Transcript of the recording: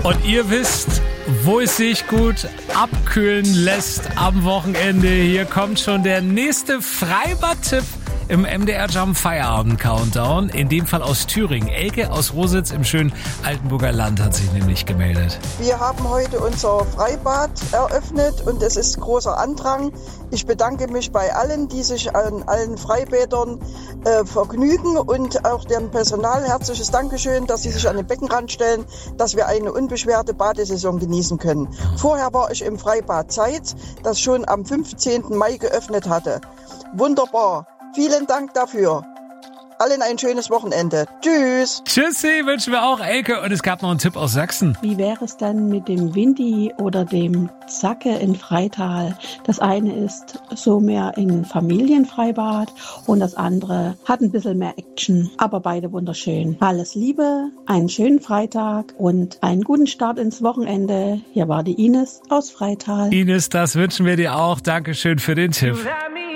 Und ihr wisst, wo es sich gut abkühlen lässt am Wochenende. Hier kommt schon der nächste Freibad-Tipp im MDR Jump Feierabend Countdown. In dem Fall aus Thüringen. Elke aus Rositz im schönen Altenburger Land hat sich nämlich gemeldet. Wir haben heute unser Freibad eröffnet und es ist großer Andrang. Ich bedanke mich bei allen, die sich an allen Freibädern vergnügen und auch dem Personal. Herzliches Dankeschön, dass sie sich an den Beckenrand stellen, dass wir eine unbeschwerte Badesaison genießen können. Vorher war ich im Freibad Zeitz, das schon am 15. Mai geöffnet hatte. Wunderbar. Vielen Dank dafür. Allen ein schönes Wochenende. Tschüss. Tschüssi, wünschen wir auch, Elke. Und es gab noch einen Tipp aus Sachsen. Wie wäre es dann mit dem Windy oder dem Zacke in Freital? Das eine ist so mehr in Familienfreibad und das andere hat ein bisschen mehr Action. Aber beide wunderschön. Alles Liebe, einen schönen Freitag und einen guten Start ins Wochenende. Hier war die Ines aus Freital. Ines, das wünschen wir dir auch. Dankeschön für den Tipp.